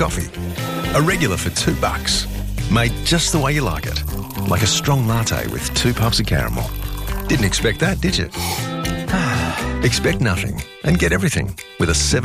coffee. A regular for $2. Made just the way you like it. Like a strong latte with 2 puffs of caramel. Didn't expect that, did you? Expect nothing and get everything with a 7